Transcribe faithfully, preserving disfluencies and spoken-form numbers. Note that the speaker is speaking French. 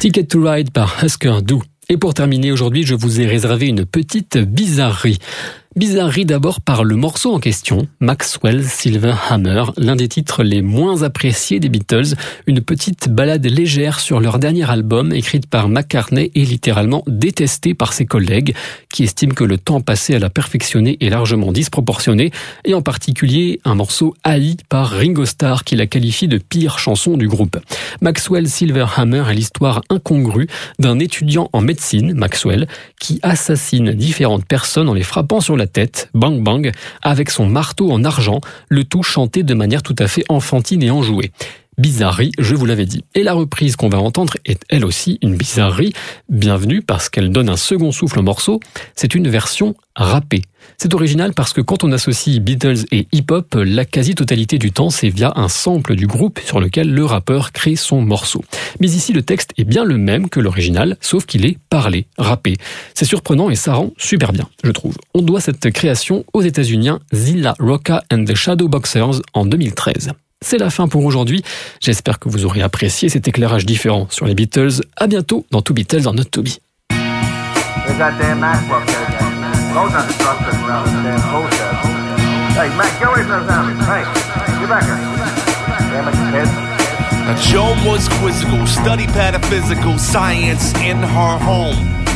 Ticket to Ride par Husker Du. Et pour terminer aujourd'hui, je vous ai réservé une petite bizarrerie. Bizarrerie d'abord par le morceau en question, Maxwell Silver Hammer, l'un des titres les moins appréciés des Beatles, une petite ballade légère sur leur dernier album, écrite par McCartney et littéralement détestée par ses collègues, qui estiment que le temps passé à la perfectionner est largement disproportionné, et en particulier un morceau haï par Ringo Starr qui la qualifie de pire chanson du groupe. Maxwell Silver Hammer est l'histoire incongrue d'un étudiant en médecine, Maxwell, qui assassine différentes personnes en les frappant sur la tête, bang bang, avec son marteau en argent, le tout chanté de manière tout à fait enfantine et enjouée. Bizarrerie, je vous l'avais dit. Et la reprise qu'on va entendre est elle aussi une bizarrerie. Bienvenue parce qu'elle donne un second souffle au morceau. C'est une version rappée. C'est original parce que quand on associe Beatles et hip-hop, la quasi-totalité du temps, c'est via un sample du groupe sur lequel le rappeur crée son morceau. Mais ici, le texte est bien le même que l'original, sauf qu'il est parlé, rappé. C'est surprenant et ça rend super bien, je trouve. On doit cette création aux États-Uniens Zilla Rocca and the Shadowboxers en deux mille treize. C'est la fin pour aujourd'hui. J'espère que vous aurez apprécié cet éclairage différent sur les Beatles. À bientôt dans Two Beatles are Not To Be. There's that damn MacBook there again. Those are structures around the damn poster. Hey, Mac, get away from the sound. Hey, get back here. Damn it, kid. Now, Joan was quizzical, studied pataphysical science in her home.